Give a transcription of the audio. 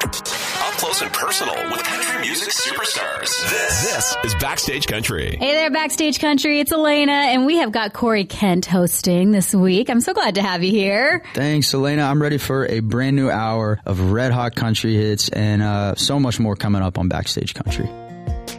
Up close and personal with country music superstars. This is Backstage Country. Hey there, Backstage Country. It's Elena, and we have got Corey Kent hosting this week. I'm so glad to have you here. Thanks, Elena. I'm ready for a brand new hour of red hot country hits and so much more coming up on Backstage Country.